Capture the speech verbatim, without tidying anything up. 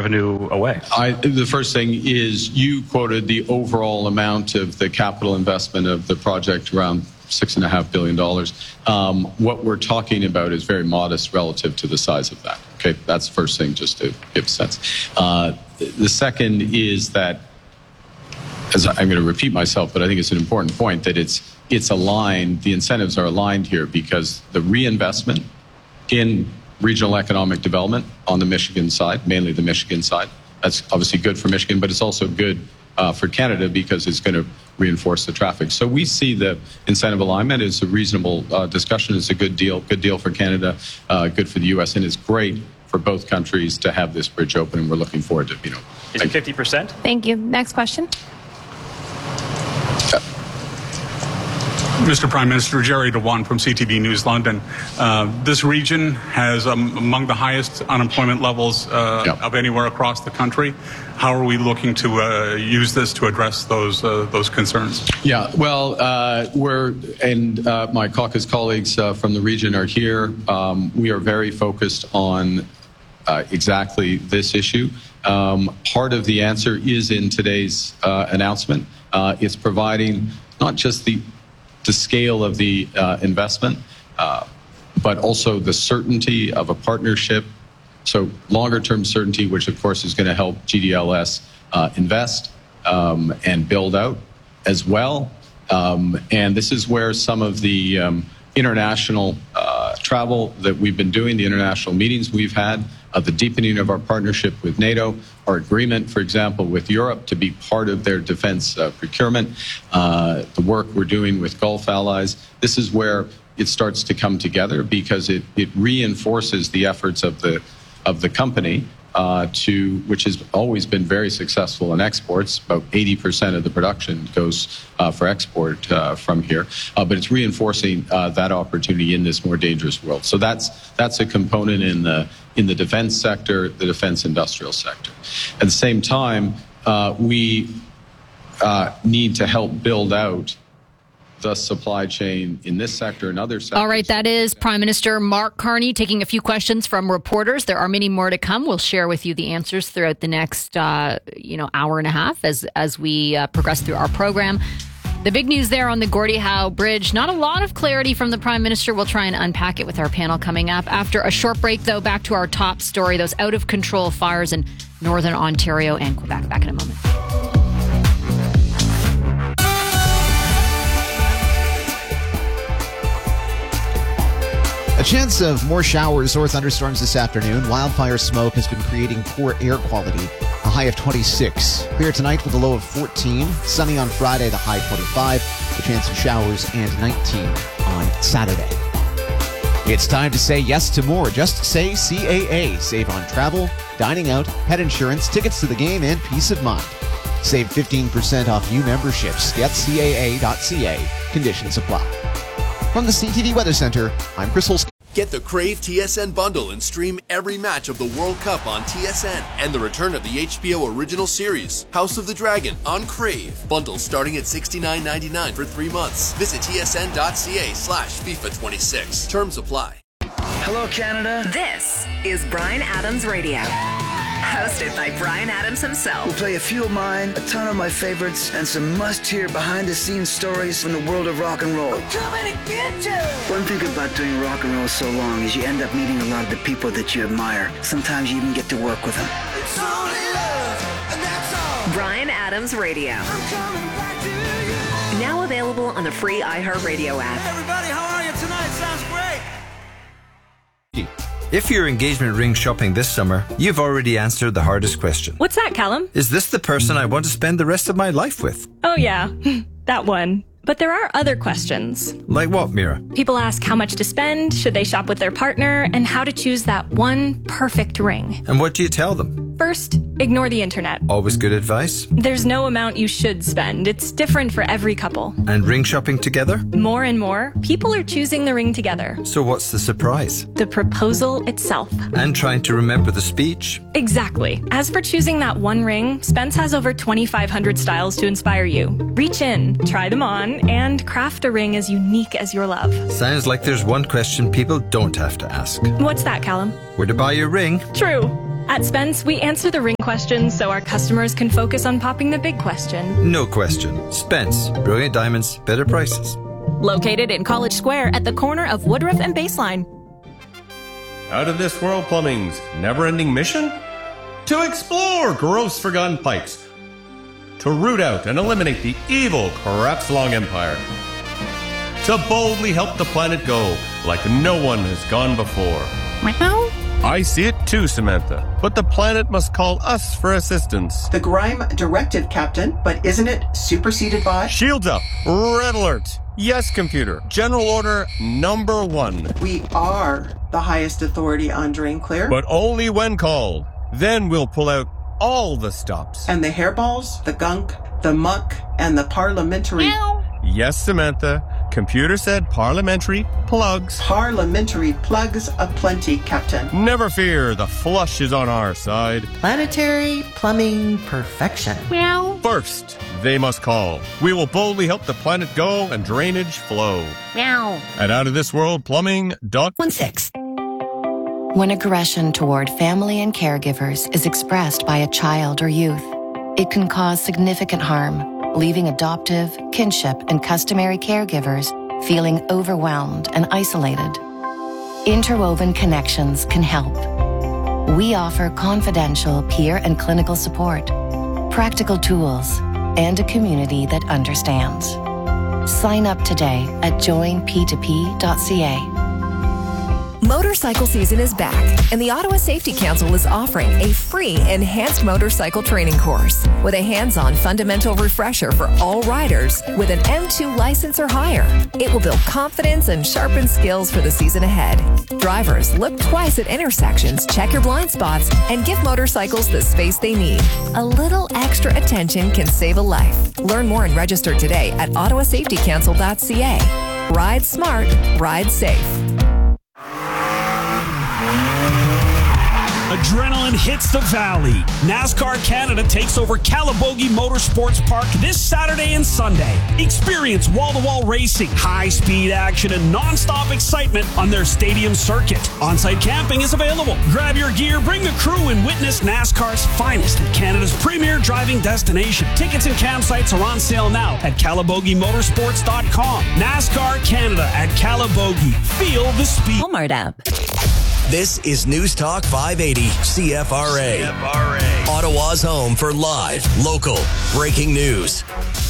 revenue away? I, the first thing is you quoted the overall amount of the capital investment of the project, around six and a half billion dollars. Um, what we're talking about is very modest relative to the size of that. Okay, that's the first thing, just to give a sense. Uh, the second is that, as I'm going to repeat myself, but I think it's an important point, that it's it's aligned, the incentives are aligned here, because the reinvestment in regional economic development on the Michigan side, mainly the Michigan side, that's obviously good for Michigan, but it's also good uh, for Canada because it's going to reinforce the traffic. So we see the incentive alignment as a reasonable uh, discussion. It's a good deal, good deal for Canada, uh, good for the U S, and it's great for both countries to have this bridge open, and we're looking forward to, you know. Is it fifty percent? Thank you. Next question. Mister Prime Minister, Jerry Dewan from C T V News London. Uh, this region has um, among the highest unemployment levels uh, yep. of anywhere across the country. How are we looking to uh, use this to address those uh, those concerns? Yeah, well, uh, we're, and uh, my caucus colleagues uh, from the region are here. Um, we are very focused on uh, exactly this issue. Um, part of the answer is in today's uh, announcement. Uh, it's providing not just the the scale of the uh, investment, uh, but also the certainty of a partnership. So longer term certainty, which of course is going to help G D L S uh, invest um, and build out as well. Um, and this is where some of the um, international uh, travel that we've been doing, the international meetings we've had, uh, the deepening of our partnership with NATO, our agreement, for example, with Europe to be part of their defense uh, procurement, uh, the work we're doing with Gulf allies. This is where it starts to come together, because it, it reinforces the efforts of the of the company uh, to, which has always been very successful in exports. About eighty percent of the production goes uh, for export uh, from here, uh, but it's reinforcing uh, that opportunity in this more dangerous world. So that's that's a component in the in the defense sector, the defense industrial sector. At the same time, uh, we uh, need to help build out the supply chain in this sector and other sectors. All right, that is Prime Minister Mark Carney taking a few questions from reporters. There are many more to come. We'll share with you the answers throughout the next, uh, you know, hour and a half as as we uh, progress through our program. The big news there on the Gordie Howe Bridge. Not a lot of clarity from the Prime Minister. We'll try and unpack it with our panel coming up. After a short break, though, back to our top story, those out-of-control fires in Northern Ontario and Quebec. Back in a moment. A chance of more showers or thunderstorms this afternoon. Wildfire smoke has been creating poor air quality. A high of twenty-six. Clear tonight with a low of fourteen. Sunny on Friday, the high twenty-five. A chance of showers and nineteen on Saturday. It's time to say yes to more. Just say C A A. Save on travel, dining out, pet insurance, tickets to the game, and peace of mind. Save fifteen percent off new memberships. Get C A A dot C A. Conditions apply. From the C T V Weather Center, I'm Chris Holsky. Get the Crave T S N bundle and stream every match of the World Cup on T S N and the return of the H B O original series, House of the Dragon, on Crave. Bundles starting at sixty-nine ninety-nine for three months. Visit T S N dot C A slash FIFA twenty-six. Terms apply. Hello, Canada. This is Bryan Adams Radio. Hosted by Bryan Adams himself. We'll play a few of mine, a ton of my favorites, and some must-hear behind-the-scenes stories from the world of rock and roll. I'm coming to get you! One thing about doing rock and roll so long is you end up meeting a lot of the people that you admire. Sometimes you even get to work with them. It's only love, and that's all. Bryan Adams Radio. I'm coming back to you. Now available on the free iHeartRadio app. Hey everybody, how are you tonight? Sounds great. If you're engagement ring shopping this summer, you've already answered the hardest question. What's that, Callum? Is this the person I want to spend the rest of my life with? Oh, yeah. That one. But there are other questions. Like what, Mira? People ask how much to spend, should they shop with their partner, and how to choose that one perfect ring. And what do you tell them? First, ignore the internet. Always good advice? There's no amount you should spend. It's different for every couple. And ring shopping together? More and more, people are choosing the ring together. So what's the surprise? The proposal itself. And trying to remember the speech? Exactly. As for choosing that one ring, Spence has over twenty-five hundred styles to inspire you. Reach in, try them on, and craft a ring as unique as your love. Sounds like there's one question people don't have to ask. What's that, Callum? Where to buy your ring? True. At Spence, we answer the ring questions so our customers can focus on popping the big question. No question. Spence. Brilliant diamonds, better prices. Located in College Square at the corner of Woodruff and Baseline. Out of this world plumbing's never-ending mission? To explore gross forgotten pipes. To root out and eliminate the evil Crapslong Empire. To boldly help the planet go like no one has gone before. Meow. I see it too, Samantha, but the planet must call us for assistance. The Grime directive, Captain, but isn't it superseded by? Shields up! Red alert! Yes, computer. General order number one. We are the highest authority on Drain Clear. But only when called. Then we'll pull out all the stops. And the hairballs, the gunk, the muck, and the parliamentary... Meow. Yes, Samantha. Computer said parliamentary plugs. Parliamentary plugs aplenty, Captain. Never fear, the flush is on our side. Planetary plumbing perfection. Meow. First, they must call. We will boldly help the planet go and drainage flow. Meow. At Out of This World Plumbing dot one six. When aggression toward family and caregivers is expressed by a child or youth, it can cause significant harm, leaving adoptive, kinship, and customary caregivers feeling overwhelmed and isolated. Interwoven Connections can help. We offer confidential peer and clinical support, practical tools, and a community that understands. Sign up today at join p two p dot c a. Motorcycle season is back, and the Ottawa Safety Council is offering a free enhanced motorcycle training course with a hands-on fundamental refresher for all riders with an M two license or higher. It will build confidence and sharpen skills for the season ahead. Drivers, look twice at intersections, check your blind spots, and give motorcycles the space they need. A little extra attention can save a life. Learn more and register today at ottawa safety council dot c a. Ride smart, ride safe. Adrenaline hits the valley. NASCAR Canada takes over Calabogie Motorsports Park this Saturday and Sunday. Experience wall-to-wall racing, high-speed action, and non-stop excitement on their stadium circuit. On-site camping is available. Grab your gear, bring the crew, and witness NASCAR's finest at Canada's premier driving destination. Tickets and campsites are on sale now at calabogie motorsports dot com. NASCAR Canada at Calabogie. Feel the speed. Walmart app. This is News Talk five eighty C F R A. C F R A. Ottawa's home for live, local, breaking news.